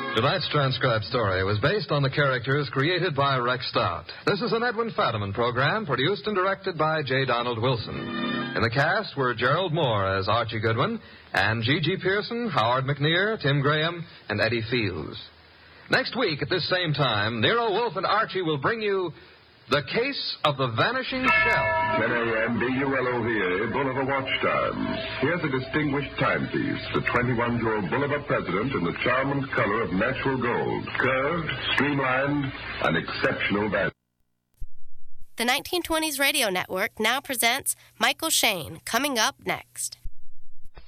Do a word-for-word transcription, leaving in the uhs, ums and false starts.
Tonight's transcribed story was based on the characters created by Rex Stout. This is an Edwin Fadiman program produced and directed by J. Donald Wilson. In the cast were Gerald Moore as Archie Goodwin and G G. Pearson, Howard McNear, Tim Graham, and Eddie Fields. Next week at this same time, Nero Wolfe and Archie will bring you The Case of the Vanishing Shell. ten a.m. B U L O V A, Bolivar Watch Time. Here's a distinguished timepiece, the twenty-one-year-old Bolivar president in the charm and color of natural gold. Curved, streamlined, and exceptional value. The nineteen twenties Radio Network now presents Michael Shayne, coming up next.